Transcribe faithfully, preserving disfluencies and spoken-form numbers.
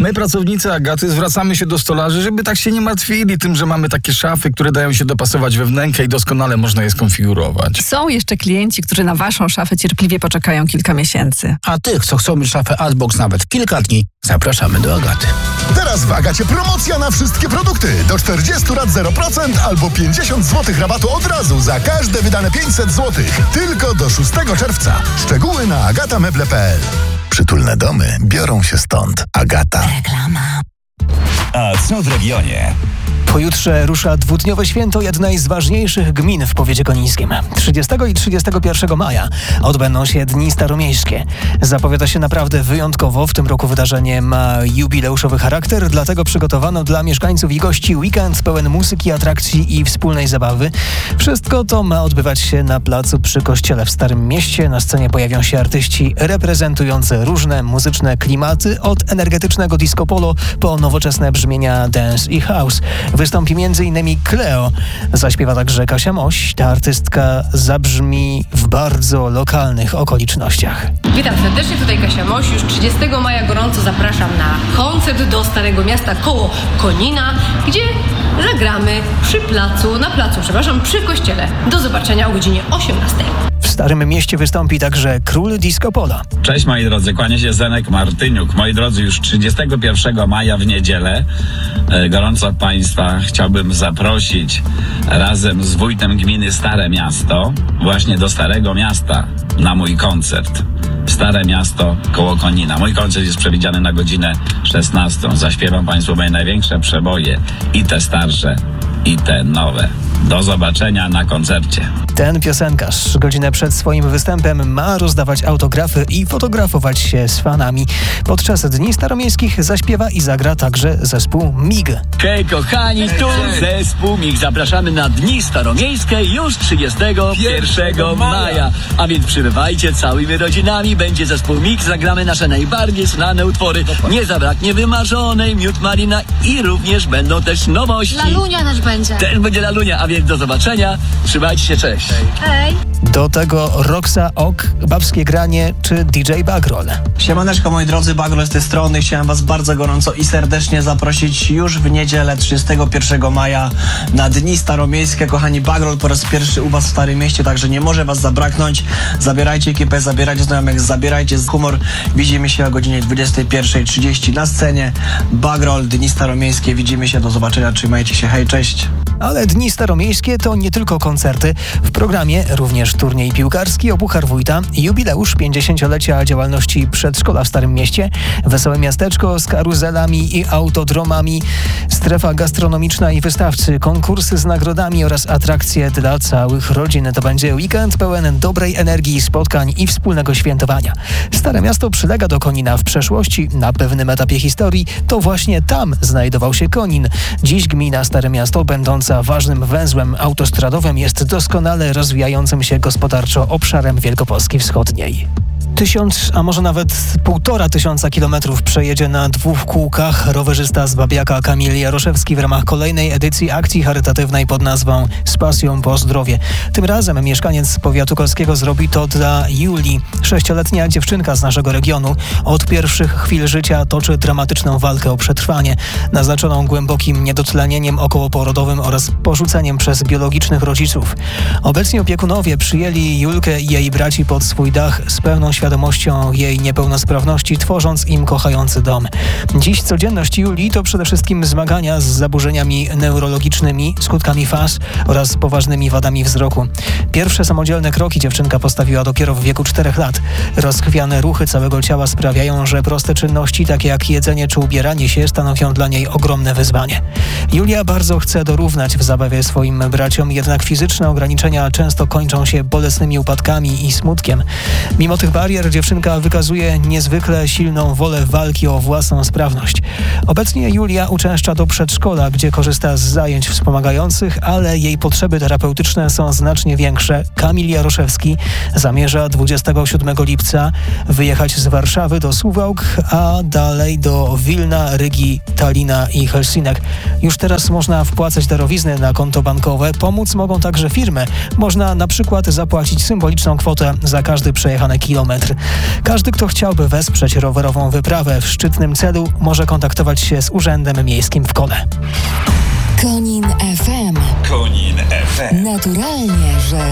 my, pracownicy Agaty, zwracamy się do stolarzy, żeby tak się nie martwili tym, że mamy takie szafy, które dają się dopasować we wnękę i doskonale można je skonfigurować. Są jeszcze klienci, którzy na waszą szafę cierpliwie poczekają kilka miesięcy. A tych, co chcą mieć szafę Artbox nawet kilka dni, zapraszamy do Agaty. Teraz w Agacie promocja na wszystkie produkty. Do czterdziestu lat zero procent albo pięćdziesiąt złotych rabatu od razu za każde wydane pięćset złotych. Tylko do szóstego czerwca. Szczegóły na agatameble kropka p l. Przytulne domy biorą się stąd. Agata. Reklama. A co w regionie? Pojutrze rusza dwudniowe święto jednej z ważniejszych gmin w powiecie konińskim. trzydziestego i trzydziestego pierwszego maja odbędą się Dni Staromiejskie. Zapowiada się naprawdę wyjątkowo. W tym roku wydarzenie ma jubileuszowy charakter, dlatego przygotowano dla mieszkańców i gości weekend pełen muzyki, atrakcji i wspólnej zabawy. Wszystko to ma odbywać się na placu przy kościele w Starym Mieście. Na scenie pojawią się artyści reprezentujący różne muzyczne klimaty, od energetycznego disco polo po nowoczesne brzmienia dance i house. Wystąpi między innymi Cleo. Zaśpiewa także Kasia Moś. Ta artystka zabrzmi w bardzo lokalnych okolicznościach. Witam serdecznie, tutaj Kasia Moś. Już trzydziestego maja gorąco zapraszam na koncert do Starego Miasta koło Konina, gdzie zagramy przy placu, na placu, przepraszam, przy kościele. Do zobaczenia o godzinie osiemnastej. W Starym Mieście wystąpi także król disco pola. Cześć moi drodzy, kłania się Zenek Martyniuk. Moi drodzy, już trzydziestego pierwszego maja w niedzielę e, gorąco Państwa chciałbym zaprosić razem z wójtem gminy Stare Miasto właśnie do Starego Miasta na mój koncert. Stare Miasto koło Konina. Mój koncert jest przewidziany na godzinę szesnastą. Zaśpiewam Państwu moje największe przeboje, i te starsze, i te nowe. Do zobaczenia na koncercie. Ten piosenkarz godzinę przed swoim występem ma rozdawać autografy i fotografować się z fanami. Podczas Dni Staromiejskich zaśpiewa i zagra także zespół Mig. Hej kochani, tu zespół Mig. Zapraszamy na Dni Staromiejskie już trzydziestego pierwszego maja. A więc przybywajcie całymi rodzinami. Będzie zespół Mig. Zagramy nasze najbardziej znane utwory. Nie zabraknie Wymarzonej, Miód Malina i również będą też nowości. Lalunia nasz będzie. Też będzie Lalunia, a więc do zobaczenia. Trzymajcie się, cześć. Hej. Do tego Roxa Ok, Babskie Granie czy D J Bagrol. Siemaneczko moi drodzy, Bagrol z tej strony. Chciałem was bardzo gorąco i serdecznie zaprosić już w niedzielę trzydziestego pierwszego maja na Dni Staromiejskie. Kochani, Bagrol po raz pierwszy u was w Starym Mieście, także nie może was zabraknąć. Zabierajcie ekipę, zabierajcie znajomych, zabierajcie humor. Widzimy się o godzinie dwudziestej pierwszej trzydzieści na scenie. Bagrol, Dni Staromiejskie. Widzimy się, do zobaczenia, trzymajcie się, hej, cześć. Ale Dni Staromiejskie to nie tylko koncerty. W programie również turniej piłkarski o Puchar Wójta, jubileusz pięćdziesięciolecia działalności przedszkola w Starym Mieście, wesołe miasteczko z karuzelami i autodromami, strefa gastronomiczna i wystawcy, konkursy z nagrodami oraz atrakcje dla całych rodzin. To będzie weekend pełen dobrej energii, spotkań i wspólnego świętowania. Stare Miasto przylega do Konina. W przeszłości, na pewnym etapie historii, to właśnie tam znajdował się Konin. Dziś gmina Stare Miasto, będąca ważnym węzłem autostradowym, jest doskonale rozwijającym się gospodarczo obszarem Wielkopolski Wschodniej. Tysiąc, a może nawet półtora tysiąca kilometrów przejedzie na dwóch kółkach rowerzysta z Babiaka Kamil Jaroszewski w ramach kolejnej edycji akcji charytatywnej pod nazwą Z pasją po zdrowie. Tym razem mieszkaniec powiatu kolskiego zrobi to dla Julii. Sześcioletnia dziewczynka z naszego regionu od pierwszych chwil życia toczy dramatyczną walkę o przetrwanie, naznaczoną głębokim niedotlenieniem okołoporodowym oraz porzuceniem przez biologicznych rodziców. Obecni opiekunowie przyjęli Julkę i jej braci pod swój dach z pełną świadomością jej niepełnosprawności, tworząc im kochający dom. Dziś codzienność Julii to przede wszystkim zmagania z zaburzeniami neurologicznymi, skutkami faz oraz poważnymi wadami wzroku. Pierwsze samodzielne kroki dziewczynka postawiła dopiero w wieku czterech lat. Rozchwiane ruchy całego ciała sprawiają, że proste czynności, takie jak jedzenie czy ubieranie się, stanowią dla niej ogromne wyzwanie. Julia bardzo chce dorównać w zabawie swoim braciom, jednak fizyczne ograniczenia często kończą się bolesnymi upadkami i smutkiem. Mimo tych barier dziewczynka wykazuje niezwykle silną wolę walki o własną sprawność. Obecnie Julia uczęszcza do przedszkola, gdzie korzysta z zajęć wspomagających, ale jej potrzeby terapeutyczne są znacznie większe. Kamil Jaroszewski zamierza dwudziestego siódmego lipca wyjechać z Warszawy do Suwałk, a dalej do Wilna, Rygi, Tallina i Helsinek. Już teraz można wpłacać darowizny na konto bankowe. Pomóc mogą także firmy. Można na przykład zapłacić symboliczną kwotę za każdy przejechany kilometr. kilometr. Każdy, kto chciałby wesprzeć rowerową wyprawę w szczytnym celu, może kontaktować się z Urzędem Miejskim w Kole. Konin F M. Konin F M. Naturalnie, że